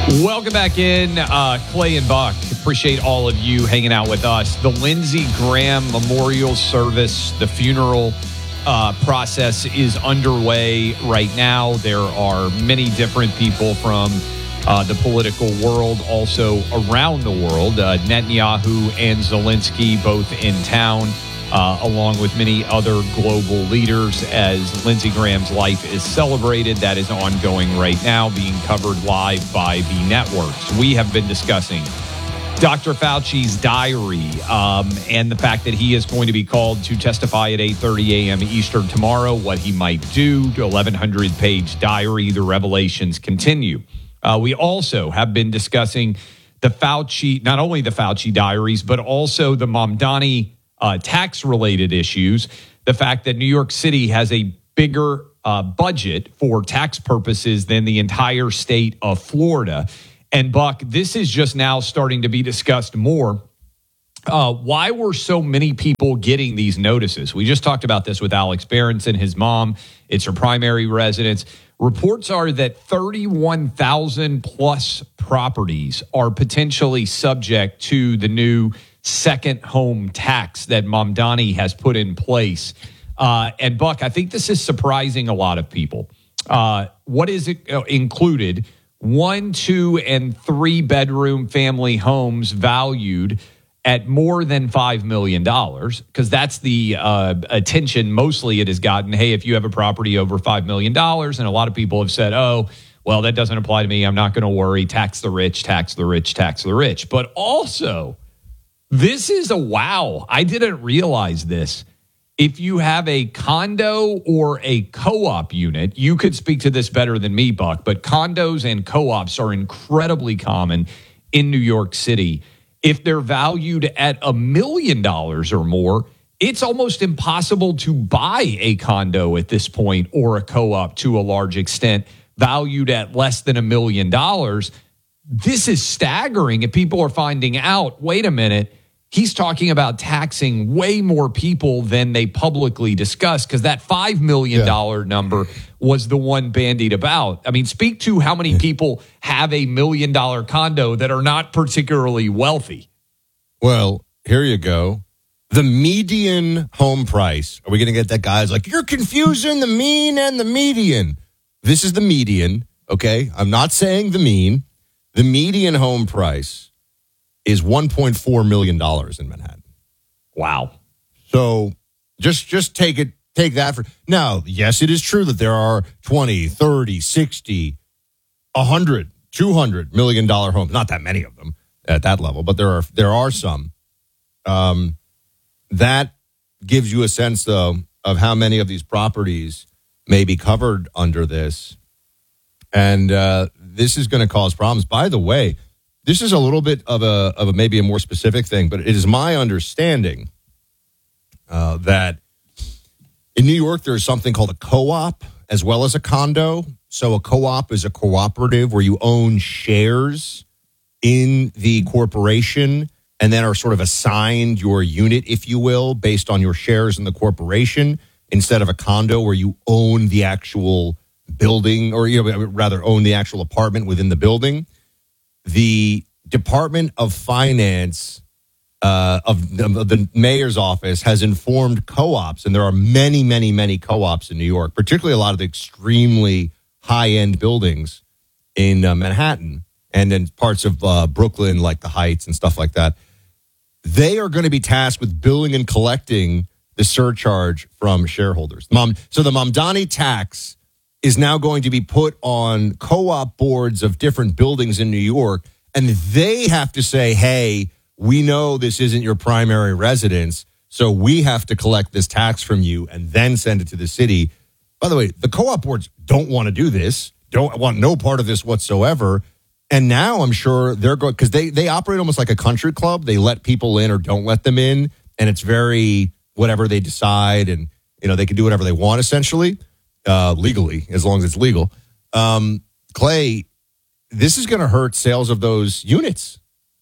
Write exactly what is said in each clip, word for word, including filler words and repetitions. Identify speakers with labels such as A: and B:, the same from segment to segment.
A: Welcome back in, uh, Clay and Buck. Appreciate all of you hanging out with us. The Lindsey Graham Memorial Service, the funeral uh, process is underway right now. There are many different people from uh, the political world, also around the world. Uh, Netanyahu and Zelensky both in town, uh, along with many other global leaders, as Lindsey Graham's life is celebrated. That is ongoing right now, being covered live by the networks. We have been discussing Doctor Fauci's diary um, and the fact that he is going to be called to testify at eight thirty a.m. Eastern tomorrow, what he might do, to eleven hundred page diary. The revelations continue. Uh, we also have been discussing the Fauci, not only the Fauci diaries, but also the Mamdani Uh, tax-related issues, the fact that New York City has a bigger uh, budget for tax purposes than the entire state of Florida. And, Buck, this is just now starting to be discussed more. Uh, why were so many people getting these notices? We just talked about this with Alex Berenson, his mom. It's her primary residence. Reports are that thirty-one thousand plus properties are potentially subject to the new second home tax that Mamdani has put in place. Uh, and Buck, I think this is surprising a lot of people. Uh, what is it uh, included? One, two, and three bedroom family homes valued at more than five million dollars, because that's the uh, attention mostly it has gotten. Hey, if you have a property over five million dollars, and a lot of people have said, oh, well, that doesn't apply to me. I'm not going to worry. Tax the rich, tax the rich, tax the rich. But also, this is a wow. I didn't realize this. If you have a condo or a co-op unit, you could speak to this better than me, Buck, but condos and co-ops are incredibly common in New York City. If they're valued at a million dollars or more, it's almost impossible to buy a condo at this point, or a co-op to a large extent, valued at less than a million dollars. This is staggering. If people are finding out, wait a minute, he's talking about taxing way more people than they publicly discuss, because that five million dollars yeah. number was the one bandied about. I mean, speak to how many people have a million dollar condo that are not particularly wealthy.
B: Well, here you go. The median home price. Are we going to get that guy's like, you're confusing the mean and the median? This is the median, okay? I'm not saying the mean. The median home price is one point four million dollars in Manhattan.
A: Wow.
B: So just just take it, take that for now. Yes, it is true that there are twenty, thirty, sixty, one hundred, two hundred million dollar homes. Not that many of them at that level, but there are there are some. Um, that gives you a sense, though, of how many of these properties may be covered under this. And uh, this is going to cause problems. By the way, this is a little bit of a, of a maybe a more specific thing, but it is my understanding uh, that in New York, there is something called a co-op as well as a condo. So a co-op is a cooperative where you own shares in the corporation and then are sort of assigned your unit, if you will, based on your shares in the corporation, instead of a condo where you own the actual building, or you know, rather own the actual apartment within the building. The Department of Finance uh, of, the, of the mayor's office has informed co-ops, and there are many, many, many co-ops in New York, particularly a lot of the extremely high-end buildings in uh, Manhattan and in parts of uh, Brooklyn, like the Heights and stuff like that. They are going to be tasked with billing and collecting the surcharge from shareholders. Mom, so the Mamdani tax is now going to be put on co-op boards of different buildings in New York, and they have to say, hey, we know this isn't your primary residence, so we have to collect this tax from you and then send it to the city. By the way, the co-op boards don't want to do this, don't want no part of this whatsoever. And now I'm sure they're going, because they, they operate almost like a country club. They let people in or don't let them in, and it's very whatever they decide, and you know they can do whatever they want essentially. Uh, legally, as long as it's legal. Um, Clay, this is going to hurt sales of those units,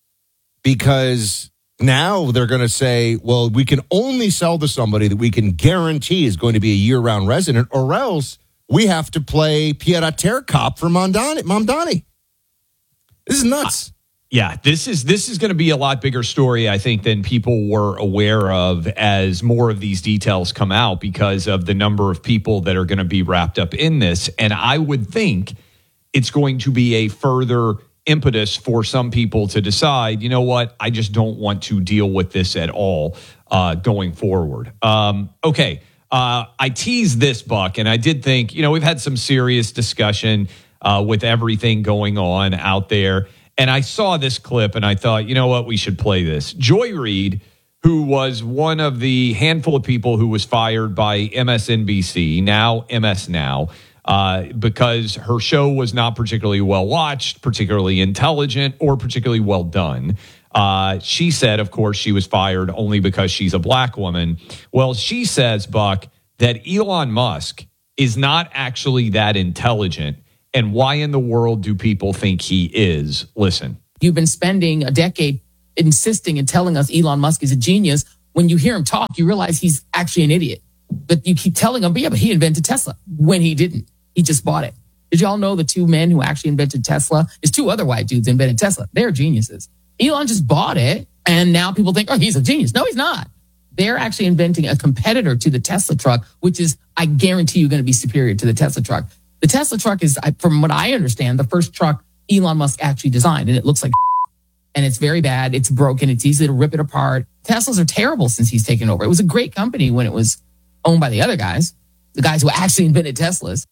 B: because now they're going to say, well, we can only sell to somebody that we can guarantee is going to be a year-round resident, or else we have to play pied-à-terre cop for Mamdani. Mamdani. This is nuts.
A: Yeah, this is this is going to be a lot bigger story, I think, than people were aware of as more of these details come out because of the number of people that are going to be wrapped up in this. And I would think it's going to be a further impetus for some people to decide, you know what, I just don't want to deal with this at all uh, going forward. Um, okay, uh, I teased this, Buck, and I did think, you know, we've had some serious discussion uh, with everything going on out there. And I saw this clip and I thought, you know what, we should play this. Joy Reid, who was one of the handful of people who was fired by M S N B C, now M S Now, uh, because her show was not particularly well watched, particularly intelligent, or particularly well done. Uh, she said, of course, she was fired only because she's a black woman. Well, she says, Buck, that Elon Musk is not actually that intelligent. And why in the world do people think he is? Listen.
C: You've been spending a decade insisting and telling us Elon Musk is a genius. When you hear him talk, you realize he's actually an idiot. But you keep telling him, but yeah, but he invented Tesla. When he didn't. He just bought it. Did y'all know the two men who actually invented Tesla? Is two other white dudes invented Tesla. They're geniuses. Elon just bought it, and now people think, oh, he's a genius. No, he's not. They're actually inventing a competitor to the Tesla truck, which is, I guarantee you, going to be superior to the Tesla truck. The Tesla truck is, from what I understand, the first truck Elon Musk actually designed, and it looks like and it's very bad. It's broken. It's easy to rip it apart. Teslas are terrible since he's taken over. It was a great company when it was owned by the other guys, the guys who actually invented Teslas.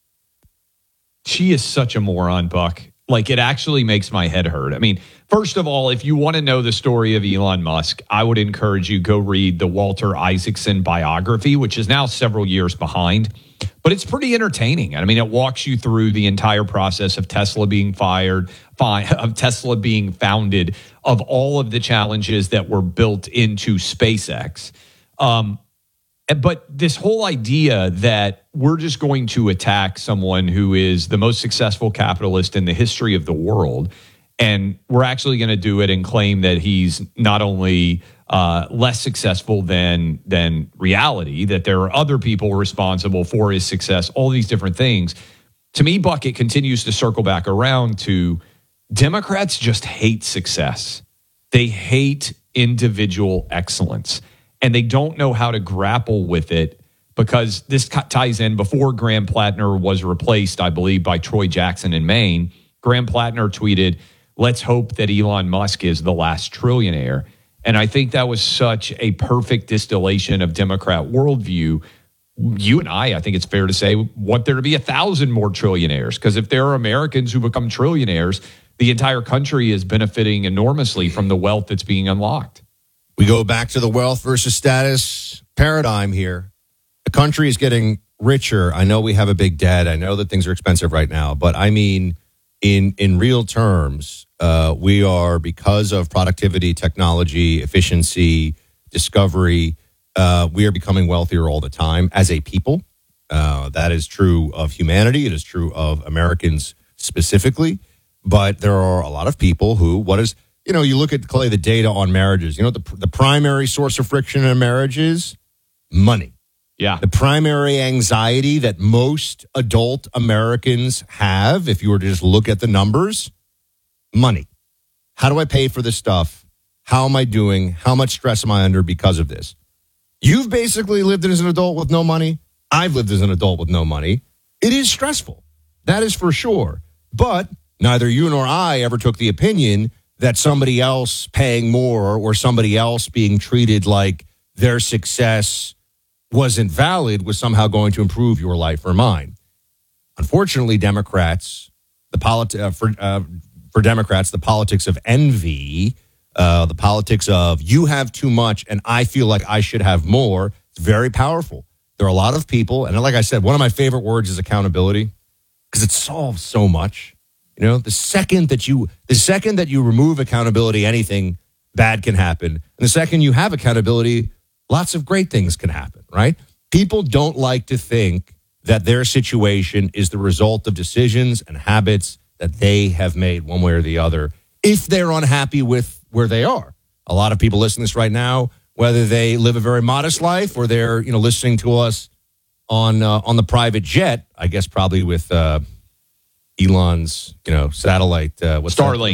A: She is such a moron, Buck. Like, it actually makes my head hurt. I mean, first of all, if you want to know the story of Elon Musk, I would encourage you go read the Walter Isaacson biography, which is now several years behind. But it's pretty entertaining. I mean, it walks you through the entire process of Tesla being fired, of Tesla being founded, of all of the challenges that were built into SpaceX. Um, but this whole idea that we're just going to attack someone who is the most successful capitalist in the history of the world, and we're actually going to do it and claim that he's not only uh, less successful than than reality, that there are other people responsible for his success, all these different things. To me, Buck, it continues to circle back around to Democrats just hate success. They hate individual excellence, and they don't know how to grapple with it because this ties in before Graham Plattner was replaced, I believe, by Troy Jackson in Maine. Graham Plattner tweeted, "Let's hope that Elon Musk is the last trillionaire." And I think that was such a perfect distillation of Democrat worldview. You and I, I think it's fair to say, want there to be a thousand more trillionaires, because if there are Americans who become trillionaires, the entire country is benefiting enormously from the wealth that's being unlocked.
B: We go back to the wealth versus status paradigm here. The country is getting richer. I know we have a big debt. I know that things are expensive right now, but I mean, in in real terms, uh, we are, because of productivity, technology, efficiency, discovery, uh, we are becoming wealthier all the time as a people. Uh, that is true of humanity. It is true of Americans specifically. But there are a lot of people who, what is, you know, you look at, Clay, the data on marriages. You know, the the primary source of friction in a marriage is money.
A: Yeah.
B: The primary anxiety that most adult Americans have, if you were to just look at the numbers, money. How do I pay for this stuff? How am I doing? How much stress am I under because of this? You've basically lived as an adult with no money. I've lived as an adult with no money. It is stressful. That is for sure. But neither you nor I ever took the opinion that somebody else paying more or somebody else being treated like their success wasn't valid was somehow going to improve your life or mine. Unfortunately, Democrats, the politi- uh, for uh, for Democrats, the politics of envy, uh, the politics of you have too much and I feel like I should have more, it's very powerful. There are a lot of people, and like I said, one of my favorite words is accountability, because it solves so much. You know, the second that you the second that you remove accountability, anything bad can happen. And the second you have accountability, lots of great things can happen, right? People don't like to think that their situation is the result of decisions and habits that they have made one way or the other if they're unhappy with where they are. A lot of people listening to this right now, whether they live a very modest life or they're, you know, listening to us on uh, on the private jet, I guess probably with uh, Elon's, you know, satellite. Uh, what's
A: Starlink.
B: That?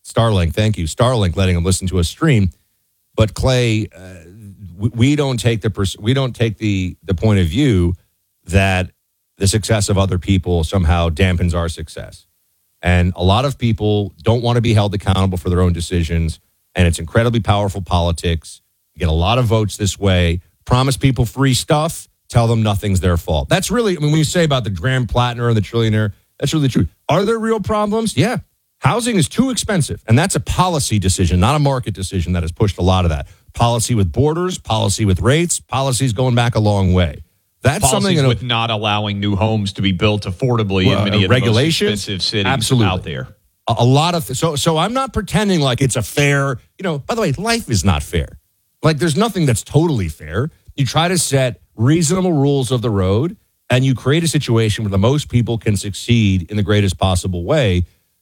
B: Starlink, thank you. Starlink letting them listen to us stream. But Clay, uh, we, we don't take the pers- we don't take the the point of view that the success of other people somehow dampens our success. And a lot of people don't want to be held accountable for their own decisions. And it's incredibly powerful politics. You get a lot of votes this way. Promise people free stuff. Tell them nothing's their fault. That's really, I mean, when you say about the Graham Plattner and the trillionaire, that's really true. Are there real problems? Yeah. Housing is too expensive. And that's a policy decision, not a market decision that has pushed a lot of that. Policy with borders, policy with rates, policies going back a long way. That's
A: Policies
B: something in a,
A: with not allowing new homes to be built affordably
B: well,
A: in many of the
B: regulations,
A: most expensive cities
B: absolutely.
A: out there.
B: A, a lot of, th- so, so I'm not pretending like it's a fair, you know, by the way, life is not fair. Like there's nothing that's totally fair. You try to set reasonable rules of the road and you create a situation where the most people can succeed in the greatest possible way.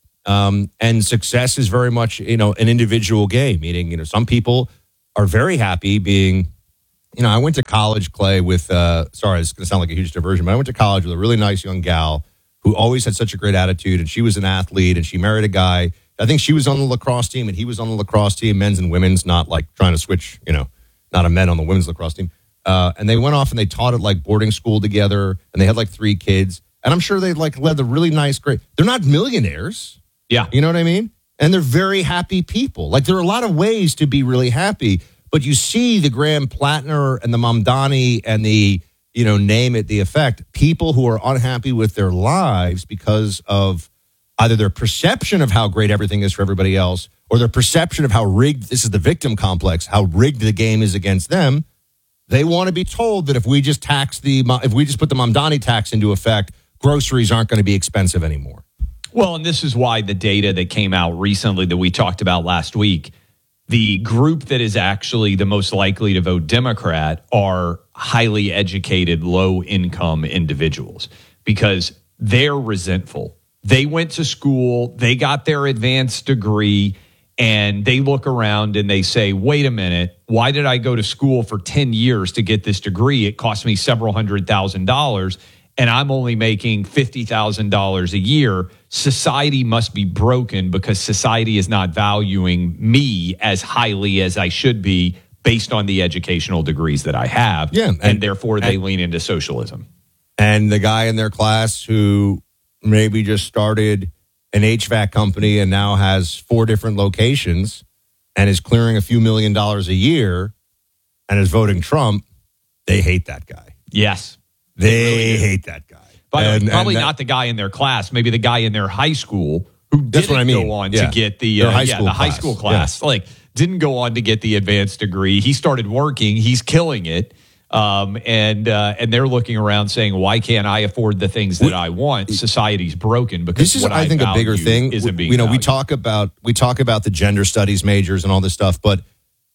B: Um, and success is very much, you know, an individual game, meaning, you know, some people are very happy being, you know, I went to college, Clay, with, uh, sorry, it's going to sound like a huge diversion, but I went to college with a really nice young gal who always had such a great attitude, and she was an athlete, and she married a guy. I think she was on the lacrosse team, and he was on the lacrosse team, men's and women's, not like trying to switch, you know, not a men on the women's lacrosse team. Uh, and they went off and they taught at like boarding school together, and they had like three kids. And I'm sure they like led a really nice, great, they're not millionaires.
A: Yeah.
B: You know what I mean? And they're very happy people. Like there are a lot of ways to be really happy. But you see the Graham Plattner and the Mamdani and the, you know, name it, the effect, people who are unhappy with their lives because of either their perception of how great everything is for everybody else or their perception of how rigged, this is the victim complex, how rigged the game is against them. They want to be told that if we just tax the, if we just put the Mamdani tax into effect, groceries aren't going to be expensive anymore.
A: Well, and this is why the data that came out recently that we talked about last week, the group that is actually the most likely to vote Democrat are highly educated, low-income individuals because they're resentful. They went to school, they got their advanced degree, and they look around and they say, wait a minute, why did I go to school for ten years to get this degree? It cost me several hundred thousand dollars, and I'm only making fifty thousand dollars a year. Society must be broken because society is not valuing me as highly as I should be based on the educational degrees that I have.
B: Yeah,
A: and,
B: and
A: therefore they
B: and,
A: lean into socialism.
B: And the guy in their class who maybe just started an H V A C company and now has four different locations and is clearing a few million dollars a year and is voting Trump, they hate that guy.
A: Yes.
B: They,
A: they really
B: hate that guy.
A: By the way,
B: And-
A: probably
B: and that-
A: not the guy in their class, maybe the guy in their high school who
B: That's
A: didn't
B: what I mean.
A: go on
B: Yeah.
A: to get the
B: Their
A: uh,
B: high
A: yeah,
B: school
A: the high
B: class.
A: school class. Like didn't go on to get the advanced degree. He started working. He's killing it. Um, and uh, and they're looking around saying, why can't I afford the things that
B: We-
A: I want? Society's broken because
B: This is,
A: what
B: I think, a bigger
A: value
B: thing.
A: isn't
B: We-
A: being
B: you know, we
A: valued.
B: talk about we talk about the gender studies majors and all this stuff, but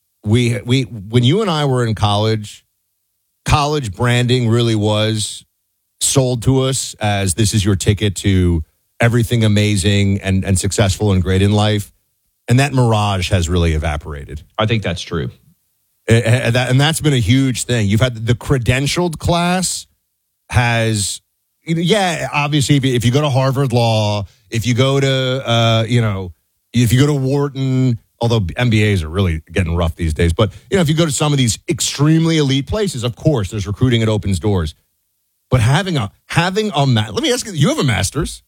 B: we we when you and I were in college, college branding really was sold to us as this is your ticket to everything amazing and, and successful and great in life. And that mirage has really evaporated.
A: I think that's true.
B: And, and that, and that's been a huge thing. You've had the credentialed class has, yeah, obviously, if you, if you go to Harvard Law, if you go to, uh, you know, if you go to Wharton, although M B As are really getting rough these days, but, you know, if you go to some of these extremely elite places, of course, there's recruiting, it opens doors. But having a, having a, ma- let me ask you, you have a master's.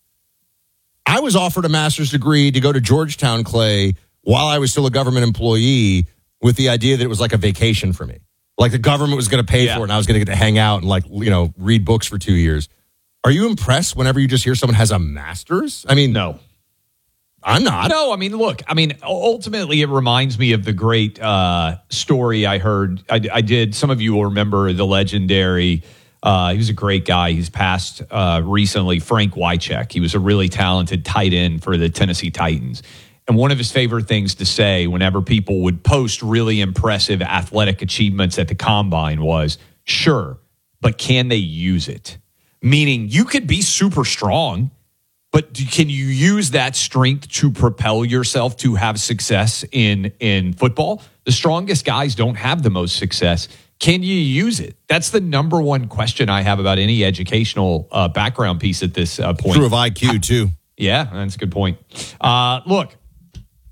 B: I was offered a master's degree to go to Georgetown, Clay, while I was still a government employee with the idea that it was like a vacation for me. Like the government was going to pay
A: Yeah.
B: for it and I was going to get to hang out and like, you know, read books for two years. Are you impressed whenever you just hear someone has a master's? I mean,
A: No.
B: I'm not.
A: No, I mean, look, I mean, ultimately, it reminds me of the great uh, story I heard. I, I did. Some of you will remember the legendary. Uh, he was a great guy. He's passed uh, recently. Frank Wycheck. He was a really talented tight end for the Tennessee Titans. And one of his favorite things to say whenever people would post really impressive athletic achievements at the combine was, sure, but can they use it? Meaning you could be super strong, but do- can you use that strength to propel yourself to have success in, in football? The strongest guys don't have the most success. Can you use it? That's the number one question I have about any educational uh, background piece at this uh, point.
B: True of I Q, too.
A: Yeah, that's a good point. Uh, look,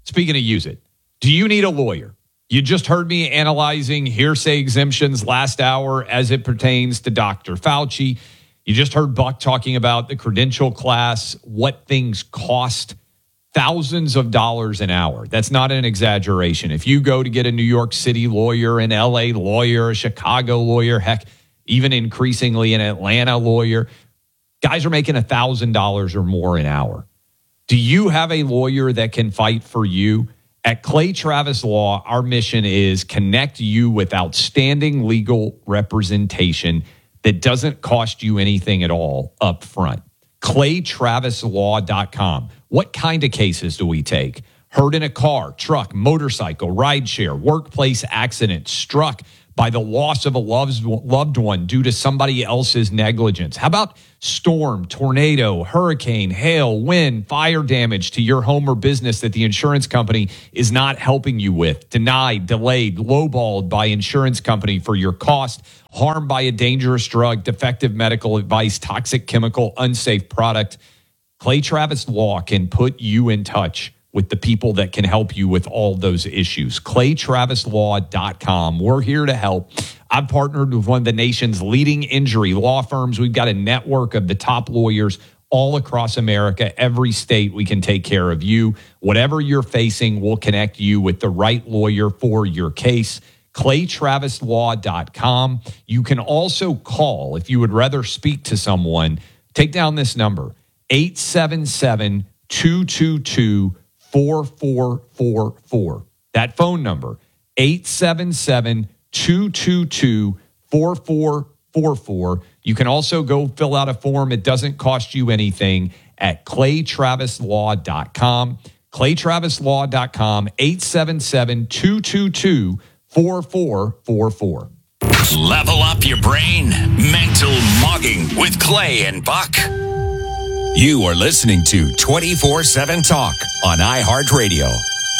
A: Speaking of use it, do you need a lawyer? You just heard me analyzing hearsay exemptions last hour as it pertains to Doctor Fauci. You just heard Buck talking about the credential class, what things cost. Thousands of dollars an hour. That's not an exaggeration. If you go to get a New York City lawyer, an L A lawyer, a Chicago lawyer, heck, even increasingly an Atlanta lawyer, guys are making one thousand dollars or more an hour. Do you have a lawyer that can fight for you? At Clay Travis Law, our mission is connect you with outstanding legal representation that doesn't cost you anything at all up front. clay travis law dot com. What kind of cases do we take? Hurt in a car, truck, motorcycle, rideshare, workplace accident, struck by the loss of a loved one due to somebody else's negligence. How about storm, tornado, hurricane, hail, wind, fire damage to your home or business that the insurance company is not helping you with? Denied, delayed, lowballed by insurance company for your cost, harmed by a dangerous drug, defective medical advice, toxic chemical, unsafe product. Clay Travis Law can put you in touch with the people that can help you with all those issues. clay travis law dot com. We're here to help. I've partnered with one of the nation's leading injury law firms. We've got a network of the top lawyers all across America. Every state, we can take care of you. Whatever you're facing, we'll connect you with the right lawyer for your case. clay travis law dot com. You can also call, if you would rather speak to someone, take down this number, eight seven seven, two two two, four four four four. That phone number, eight seven seven, two two two, four four four four. You can also go fill out a form. It doesn't cost you anything at clay travis law dot com. clay travis law dot com, eight seven seven, two two two, four four four four.
D: Level up your brain. Mental Mogging with Clay and Buck. You are listening to twenty-four seven Talk on iHeartRadio.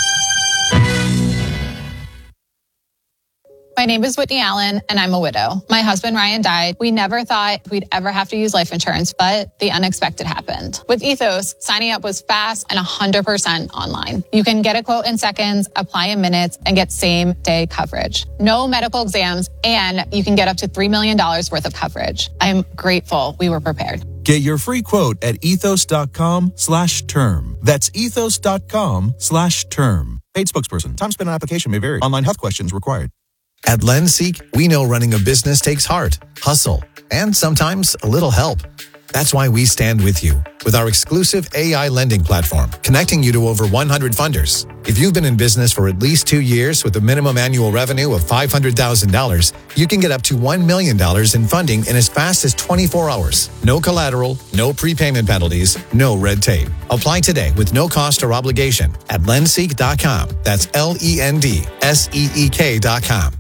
E: My name is Whitney Allen, and I'm a widow. My husband, Ryan, died. We never thought we'd ever have to use life insurance, but the unexpected happened. With Ethos, signing up was fast and one hundred percent online. You can get a quote in seconds, apply in minutes, and get same-day coverage. No medical exams, and you can get up to three million dollars worth of coverage. I'm grateful we were prepared.
F: Get your free quote at ethos.com slash term. That's ethos.com slash term. Paid spokesperson. Time spent on application may vary. Online health questions required.
G: At LendSeek, we know running a business takes heart, hustle, and sometimes a little help. That's why we stand with you with our exclusive A I lending platform, connecting you to over one hundred funders. If you've been in business for at least two years with a minimum annual revenue of five hundred thousand dollars, you can get up to one million dollars in funding in as fast as twenty-four hours. No collateral, no prepayment penalties, no red tape. Apply today with no cost or obligation at lendseek dot com. That's L E N D S E E K dot com.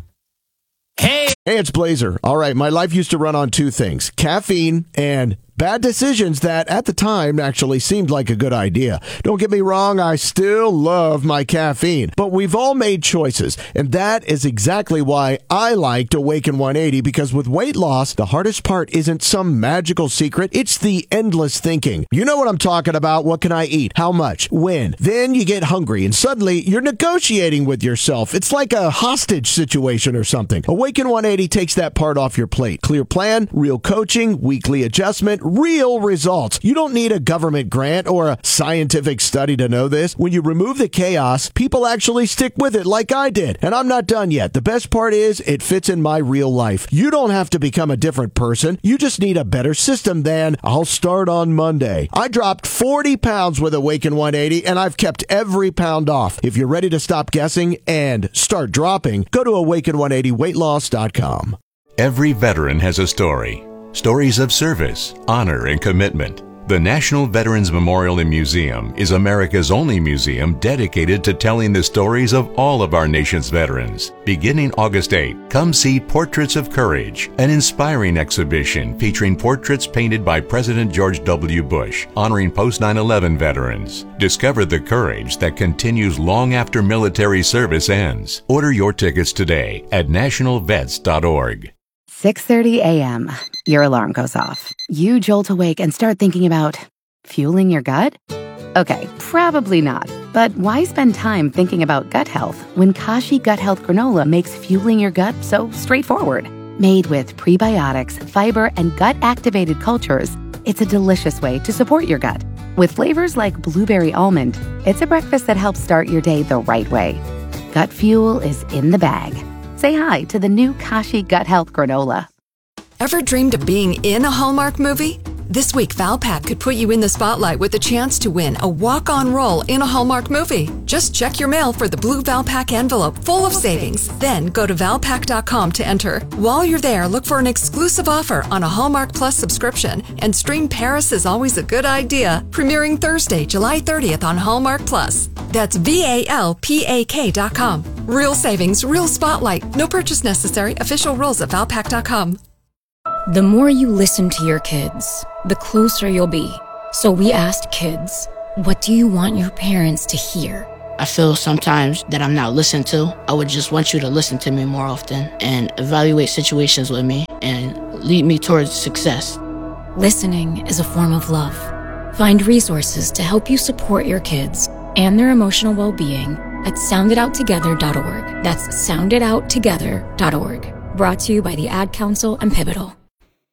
H: Hey! Hey, it's Blazer. All right, my life used to run on two things, caffeine and bad decisions that at the time actually seemed like a good idea. Don't get me wrong, I still love my caffeine, but we've all made choices, and that is exactly why I liked Awaken one eighty, because with weight loss, the hardest part isn't some magical secret, it's the endless thinking. You know what I'm talking about. What can I eat? How much? When? Then you get hungry, and suddenly you're negotiating with yourself. It's like a hostage situation or something. Awaken one eighty takes that part off your plate. Clear plan, real coaching, weekly adjustment, real results. You don't need a government grant or a scientific study to know this. When you remove the chaos, people actually stick with it like I did. And I'm not done yet. The best part is it fits in my real life. You don't have to become a different person. You just need a better system than I'll start on Monday. I dropped forty pounds with Awaken one eighty, and I've kept every pound off. If you're ready to stop guessing and start dropping, go to awaken one eighty weight loss dot com.
I: Every veteran has a story. Stories of service, honor, and commitment. The National Veterans Memorial and Museum is America's only museum dedicated to telling the stories of all of our nation's veterans. Beginning August eighth, come see Portraits of Courage, an inspiring exhibition featuring portraits painted by President George W. Bush, honoring post nine eleven veterans. Discover the courage that continues long after military service ends. Order your tickets today at national vets dot org.
J: six thirty a.m. Your alarm goes off. You jolt awake and start thinking about fueling your gut? Okay, probably not. But why spend time thinking about gut health when Kashi Gut Health Granola makes fueling your gut so straightforward? Made with prebiotics, fiber, and gut-activated cultures, it's a delicious way to support your gut. With flavors like blueberry almond, it's a breakfast that helps start your day the right way. Gut fuel is in the bag. Say hi to the new Kashi Gut Health Granola.
K: Ever dreamed of being in a Hallmark movie? This week, Valpak could put you in the spotlight with the chance to win a walk-on role in a Hallmark movie. Just check your mail for the blue Valpak envelope full of savings. Then go to valpak dot com to enter. While you're there, look for an exclusive offer on a Hallmark Plus subscription and stream Paris is Always a Good Idea, premiering Thursday, July thirtieth on Hallmark Plus. That's V A L P A K dot com. Real savings, real spotlight. No purchase necessary. Official rules at valpak dot com.
L: The more you listen to your kids, the closer you'll be. So we asked kids, what do you want your parents to hear?
M: I feel sometimes that I'm not listened to. I would just want you to listen to me more often and evaluate situations with me and lead me towards success.
L: Listening is a form of love. Find resources to help you support your kids and their emotional well-being at sound it out together dot org. That's sound it out together dot org. Brought to you by the Ad Council and Pivotal.